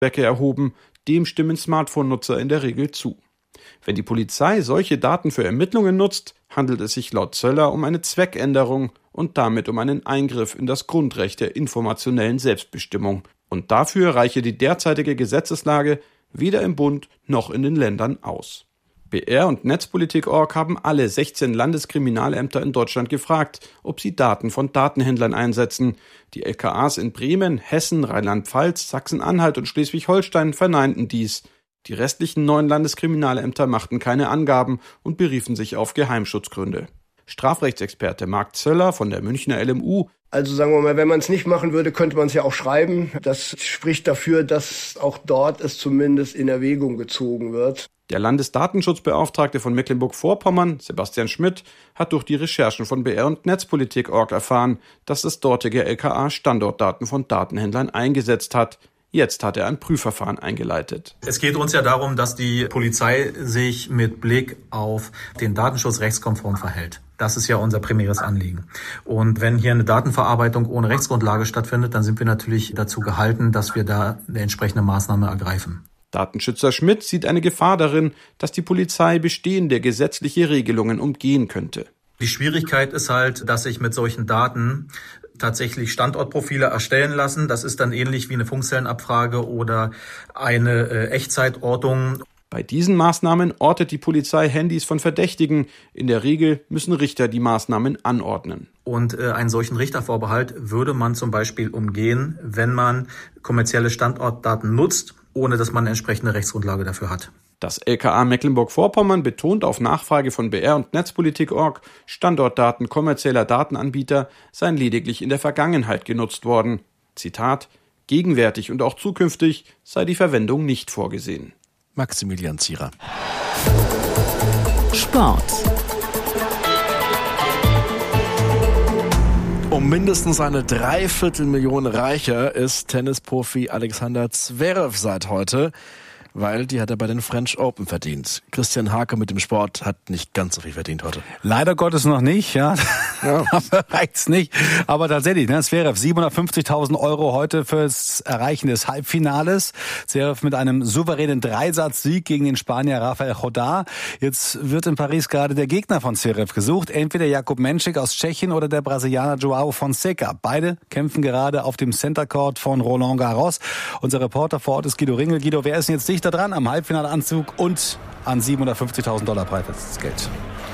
Zwecke erhoben, dem stimmen Smartphone-Nutzer in der Regel zu. Wenn die Polizei solche Daten für Ermittlungen nutzt, handelt es sich laut Zöller um eine Zweckänderung und damit um einen Eingriff in das Grundrecht der informationellen Selbstbestimmung. Und dafür reiche die derzeitige Gesetzeslage weder im Bund noch in den Ländern aus. BR und Netzpolitik.org haben alle 16 Landeskriminalämter in Deutschland gefragt, ob sie Daten von Datenhändlern einsetzen. Die LKAs in Bremen, Hessen, Rheinland-Pfalz, Sachsen-Anhalt und Schleswig-Holstein verneinten dies. Die restlichen 9 Landeskriminalämter machten keine Angaben und beriefen sich auf Geheimschutzgründe. Strafrechtsexperte Marc Zöller von der Münchner LMU: Also sagen wir mal, wenn man es nicht machen würde, könnte man es ja auch schreiben. Das spricht dafür, dass auch dort es zumindest in Erwägung gezogen wird. Der Landesdatenschutzbeauftragte von Mecklenburg-Vorpommern, Sebastian Schmidt, hat durch die Recherchen von BR und Netzpolitik.org erfahren, dass das dortige LKA Standortdaten von Datenhändlern eingesetzt hat. Jetzt hat er ein Prüfverfahren eingeleitet. Es geht uns ja darum, dass die Polizei sich mit Blick auf den Datenschutz rechtskonform verhält. Das ist ja unser primäres Anliegen. Und wenn hier eine Datenverarbeitung ohne Rechtsgrundlage stattfindet, dann sind wir natürlich dazu gehalten, dass wir da eine entsprechende Maßnahme ergreifen. Datenschützer Schmidt sieht eine Gefahr darin, dass die Polizei bestehende gesetzliche Regelungen umgehen könnte. Die Schwierigkeit ist halt, dass sich mit solchen Daten tatsächlich Standortprofile erstellen lassen. Das ist dann ähnlich wie eine Funkzellenabfrage oder eine Echtzeitortung. Bei diesen Maßnahmen ortet die Polizei Handys von Verdächtigen. In der Regel müssen Richter die Maßnahmen anordnen. Und einen solchen Richtervorbehalt würde man zum Beispiel umgehen, wenn man kommerzielle Standortdaten nutzt, ohne dass man eine entsprechende Rechtsgrundlage dafür hat. Das LKA Mecklenburg-Vorpommern betont auf Nachfrage von BR und Netzpolitik.org, Standortdaten kommerzieller Datenanbieter seien lediglich in der Vergangenheit genutzt worden. Zitat: Gegenwärtig und auch zukünftig sei die Verwendung nicht vorgesehen. Maximilian Zierer. Sport. Um mindestens eine 250.000 reicher ist Tennisprofi Alexander Zverev seit heute, weil die hat er bei den French Open verdient. Christian Hake mit dem Sport hat nicht ganz so viel verdient heute. Leider Gottes noch nicht, ja. Dafür reicht's nicht. Aber tatsächlich, Zverev 750.000 € heute fürs Erreichen des Halbfinales. Zverev mit einem souveränen Dreisatzsieg gegen den Spanier Rafael Nadal. Jetzt wird in Paris gerade der Gegner von Zverev gesucht. Entweder Jakub Menšík aus Tschechien oder der Brasilianer João Fonseca. Beide kämpfen gerade auf dem Center Court von Roland Garros. Unser Reporter vor Ort ist Guido Ringel. Guido, wer ist denn jetzt dichter dran am Halbfinalanzug und an $750.000 preises Geld?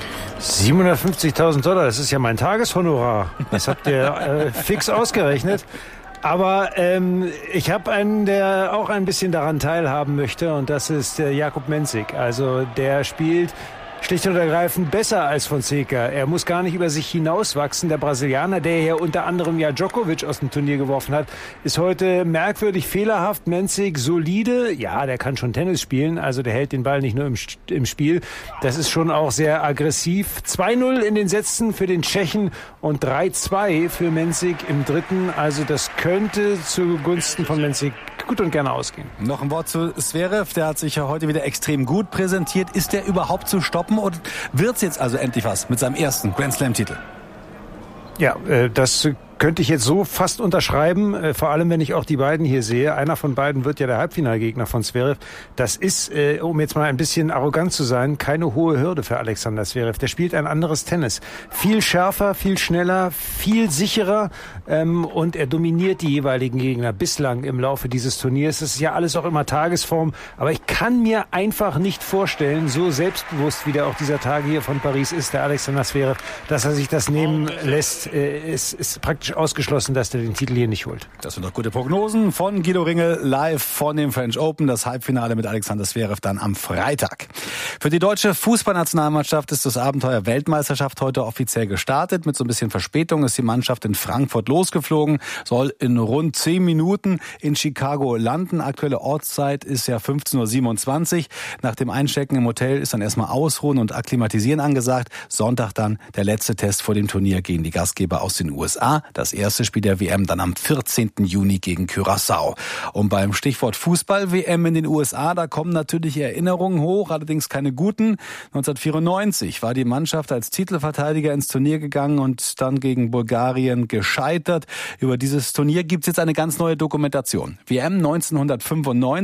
750.000 $, das ist ja mein Tageshonorar. Das habt ihr fix ausgerechnet. Aber ich habe einen, der auch ein bisschen daran teilhaben möchte, und das ist Jakub Menšík. Also der spielt schlicht und ergreifend besser als Fonseca. Er muss gar nicht über sich hinauswachsen. Der Brasilianer, der hier unter anderem ja Djokovic aus dem Turnier geworfen hat, ist heute merkwürdig fehlerhaft. Menšík solide. Ja, der kann schon Tennis spielen. Also der hält den Ball nicht nur im Spiel. Das ist schon auch sehr aggressiv. 2-0 in den Sätzen für den Tschechen und 3-2 für Menšík im dritten. Also das könnte zugunsten von Menšík gut und gerne ausgehen. Noch ein Wort zu Zverev. Der hat sich ja heute wieder extrem gut präsentiert. Ist der überhaupt zu stoppen? Oder wird's jetzt also endlich was mit seinem ersten Grand Slam-Titel? Ja, das könnte ich jetzt so fast unterschreiben, vor allem wenn ich auch die beiden hier sehe. Einer von beiden wird ja der Halbfinalgegner von Zverev. Das ist, um jetzt mal ein bisschen arrogant zu sein, keine hohe Hürde für Alexander Zverev. Der spielt ein anderes Tennis. Viel schärfer, viel schneller, viel sicherer und er dominiert die jeweiligen Gegner bislang im Laufe dieses Turniers. Das ist ja alles auch immer Tagesform, aber ich kann mir einfach nicht vorstellen, so selbstbewusst wie der auch dieser Tage hier von Paris ist, der Alexander Zverev, dass er sich das nehmen lässt. Es ist praktisch ausgeschlossen, dass der den Titel hier nicht holt. Das sind doch gute Prognosen von Guido Ringel live von dem French Open. Das Halbfinale mit Alexander Zverev dann am Freitag. Für die deutsche Fußballnationalmannschaft ist das Abenteuer Weltmeisterschaft heute offiziell gestartet. Mit so ein bisschen Verspätung ist die Mannschaft in Frankfurt losgeflogen, soll in rund 10 Minuten in Chicago landen. Aktuelle Ortszeit ist ja 15:27 Uhr. Nach dem Einchecken im Hotel ist dann erstmal Ausruhen und Akklimatisieren angesagt. Sonntag dann der letzte Test vor dem Turnier gegen die Gastgeber aus den USA. Das erste Spiel der WM dann am 14. Juni gegen Curaçao. Und beim Stichwort Fußball-WM in den USA, da kommen natürlich Erinnerungen hoch, allerdings keine guten. 1994 war die Mannschaft als Titelverteidiger ins Turnier gegangen und dann gegen Bulgarien gescheitert. Über dieses Turnier gibt's jetzt eine ganz neue Dokumentation. WM 1995.